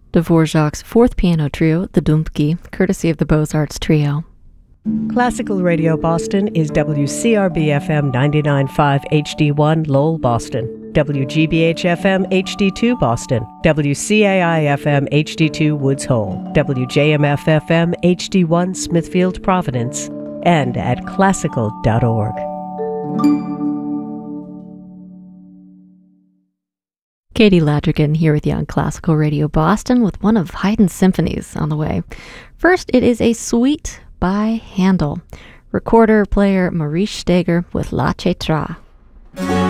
Dvorak's fourth piano trio, the Dumpki, courtesy of the Beaux-Arts Trio. Classical Radio Boston is WCRB-FM 99.5 HD1 Lowell, Boston, WGBH-FM HD2 Boston, WCAI-FM HD2 Woods Hole, WJMF-FM HD1 Smithfield, Providence, and at classical.org. Katie Ladrigan here with you on Classical Radio Boston with one of Haydn's symphonies on the way. First, it is a suite by Handel. Recorder player Maurice Steger with La Cetra.